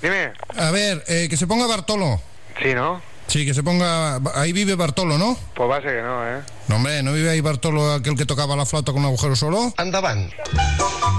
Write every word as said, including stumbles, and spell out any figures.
Dime. A ver, eh, que se ponga Bartolo. Sí, ¿no? Sí, que se ponga... Ahí vive Bartolo, ¿no? Pues va a ser que no, ¿eh? No, hombre, ¿no vive ahí Bartolo, aquel que tocaba la flauta con un agujero solo? Endavant.